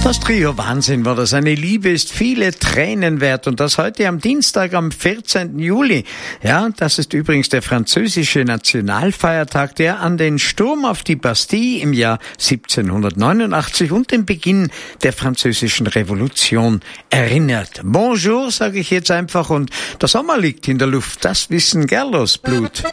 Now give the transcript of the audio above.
Das Trio Wahnsinn war das. Eine Liebe ist viele Tränen wert. Und das heute am Dienstag, am 14. Juli. Ja, das ist übrigens der französische Nationalfeiertag, der an den Sturm auf die Bastille im Jahr 1789 und den Beginn der französischen Revolution erinnert. Bonjour, sage ich jetzt einfach. Und der Sommer liegt in der Luft. Das wissen Gerlos Blut.